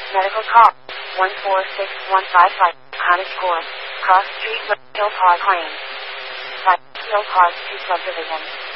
Medical call 146155, Cottage Court, Cross Street, Hill Park Lane. Hill Park 2 Subdivision.